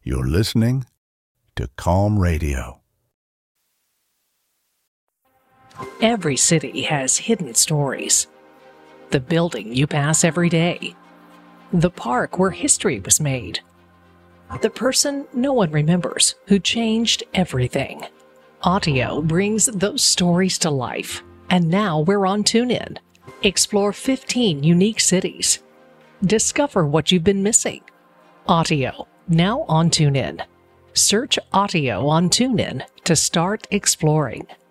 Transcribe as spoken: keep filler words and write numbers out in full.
You're listening to Calm Radio. Every city has hidden stories. The building you pass every day. The park where history was made. The person no one remembers who changed everything. Audio brings those stories to life. And now we're on TuneIn. Explore fifteen unique cities. Discover what you've been missing. Audio, now on TuneIn. Search Audio on TuneIn to start exploring.